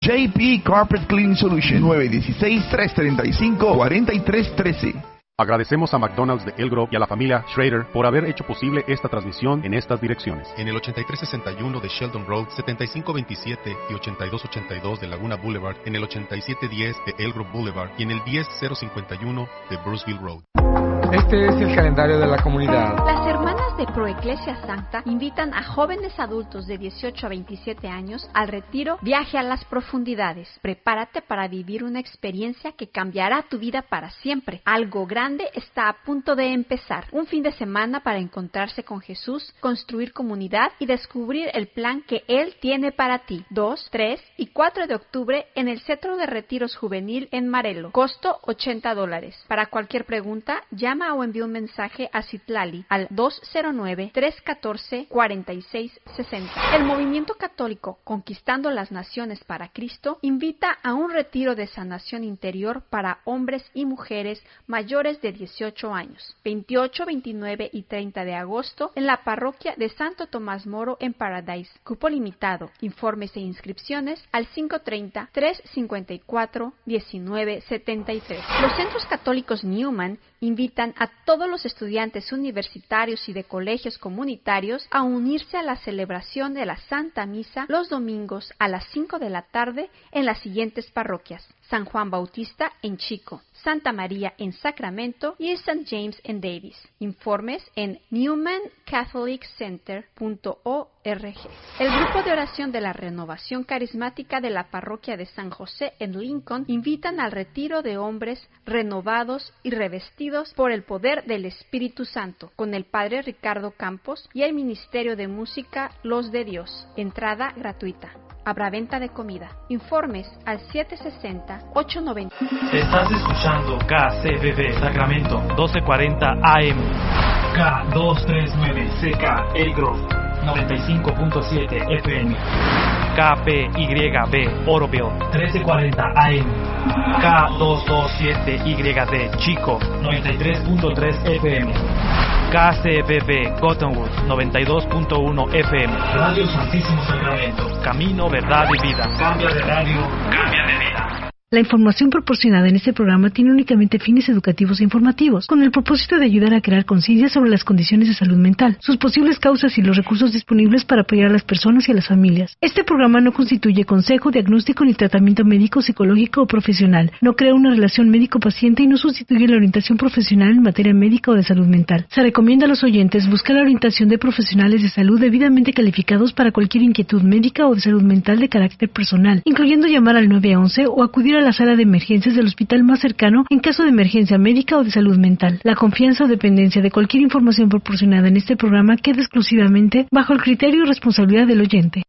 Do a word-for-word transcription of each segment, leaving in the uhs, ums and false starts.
J P Carpet Cleaning Solution, nueve uno seis, tres tres cinco, cuatro tres uno tres. Agradecemos a McDonald's de Elk Grove y a la familia Schrader por haber hecho posible esta transmisión en estas direcciones. En el ochenta y tres sesenta y uno de Sheldon Road, setenta y cinco veintisiete y ochenta y dos ochenta y dos de Laguna Boulevard, en el ochenta y siete diez de Elk Grove Boulevard y en el diez cero cincuenta y uno de Bruceville Road. Este es el calendario de la comunidad. Las hermanas de Proeclesia Sancta invitan a jóvenes adultos de dieciocho a veintisiete años al retiro Viaje a las Profundidades. Prepárate para vivir una experiencia que cambiará tu vida para siempre. Algo grande está a punto de empezar. Un fin de semana para encontrarse con Jesús, construir comunidad y descubrir el plan que Él tiene para ti. dos, tres y cuatro de octubre en el Centro de Retiros Juvenil en Marelo. Costo ochenta dólares. Para cualquier pregunta, llama o envía un mensaje a Citlali al dos cero nueve, tres uno cuatro, cuatro seis seis cero. El movimiento católico Conquistando las Naciones para Cristo invita a un retiro de sanación interior para hombres y mujeres mayores de dieciocho años, veintiocho, veintinueve y treinta de agosto en la parroquia de Santo Tomás Moro en Paradise. Cupo limitado. Informes e inscripciones al cinco tres cero, tres cinco cuatro, uno nueve siete tres. Los centros católicos Newman invitan a todos los estudiantes universitarios y de colegios comunitarios a unirse a la celebración de la Santa Misa los domingos a las cinco de la tarde en las siguientes parroquias: San Juan Bautista en Chico, Santa María en Sacramento y Saint James en Davis. Informes en newman catholic center punto org. El grupo de oración de la Renovación Carismática de la parroquia de San José en Lincoln invitan al retiro de hombres renovados y revestidos por el poder del Espíritu Santo con el Padre Ricardo Campos y el Ministerio de Música Los de Dios. Entrada gratuita. Habrá venta de comida. Informes al siete seis cero, ocho nueve cero. Estás escuchando K C B B Sacramento doce cuarenta A M, K doscientos treinta y nueve C K Elk Grove noventa y cinco punto siete F M, K P Y B Oroville trece cuarenta A M, K doscientos veintisiete Y D Chico noventa y tres punto tres F M, K C B B Cottonwood noventa y dos punto uno F M, Radio Santísimo Sacramento, camino, verdad y vida. Cambia de radio, cambia de vida. La información proporcionada en este programa tiene únicamente fines educativos e informativos, con el propósito de ayudar a crear conciencia sobre las condiciones de salud mental, sus posibles causas y los recursos disponibles para apoyar a las personas y a las familias. Este programa no constituye consejo, diagnóstico ni tratamiento médico, psicológico o profesional, no crea una relación médico-paciente y no sustituye la orientación profesional en materia médica o de salud mental. Se recomienda a los oyentes buscar la orientación de profesionales de salud debidamente calificados para cualquier inquietud médica o de salud mental de carácter personal, incluyendo llamar al nueve once o acudir a la sala de emergencias del hospital más cercano en caso de emergencia médica o de salud mental. La confianza o dependencia de cualquier información proporcionada en este programa queda exclusivamente bajo el criterio y responsabilidad del oyente.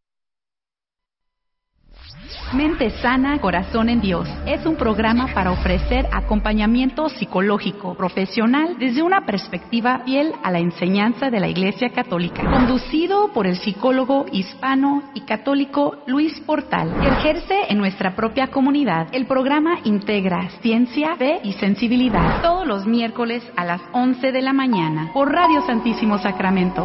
Mente Sana, Corazón en Dios es un programa para ofrecer acompañamiento psicológico profesional desde una perspectiva fiel a la enseñanza de la Iglesia Católica, conducido por el psicólogo hispano y católico Luis Portal, que ejerce en nuestra propia comunidad. El programa integra ciencia, fe y sensibilidad todos los miércoles a las once de la mañana por Radio Santísimo Sacramento.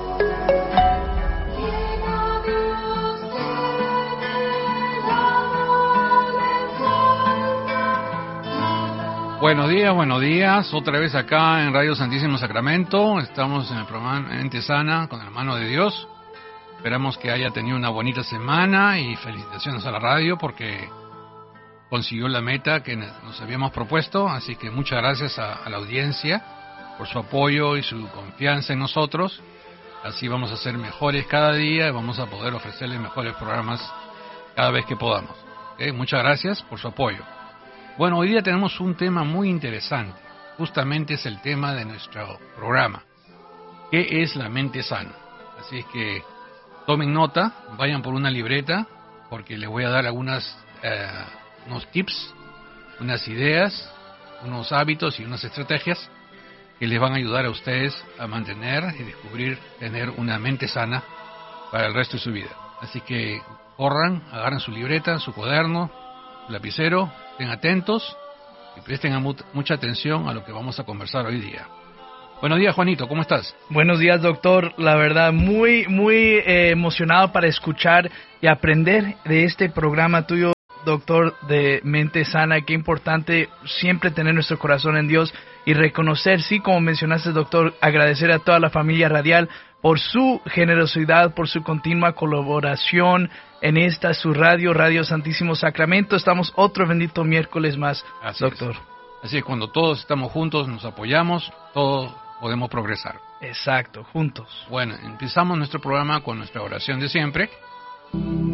Buenos días, buenos días, otra vez acá en Radio Santísimo Sacramento. Estamos en el programa Mente Sana con el hermano de Dios. Esperamos que haya tenido una bonita semana y felicitaciones a la radio porque consiguió la meta que nos habíamos propuesto. Así que muchas gracias a, a la audiencia por su apoyo y su confianza en nosotros. Así vamos a ser mejores cada día y vamos a poder ofrecerles mejores programas cada vez que podamos. ¿Okay? Muchas gracias por su apoyo. Bueno, hoy día tenemos un tema muy interesante. Justamente es el tema de nuestro programa. ¿Qué es la mente sana? Así es que tomen nota, vayan por una libreta, porque les voy a dar algunas eh, unos tips, unas ideas, unos hábitos y unas estrategias que les van a ayudar a ustedes a mantener y descubrir, tener una mente sana para el resto de su vida. Así que corran, agarren su libreta, su cuaderno, su lapicero, estén atentos y presten a mu- mucha atención a lo que vamos a conversar hoy día. Buenos días, Juanito, ¿cómo estás? Buenos días, doctor. La verdad, muy, muy eh, emocionado para escuchar y aprender de este programa tuyo. doctor de Mente Sana, qué importante siempre tener nuestro corazón en Dios y reconocer, sí, como mencionaste, doctor, agradecer a toda la familia radial por su generosidad, por su continua colaboración en esta, su radio, Radio Santísimo Sacramento. Estamos otro bendito miércoles más, Así doctor. Es. Así que cuando todos estamos juntos, nos apoyamos, todos podemos progresar. Exacto, juntos. Bueno, empezamos nuestro programa con nuestra oración de siempre.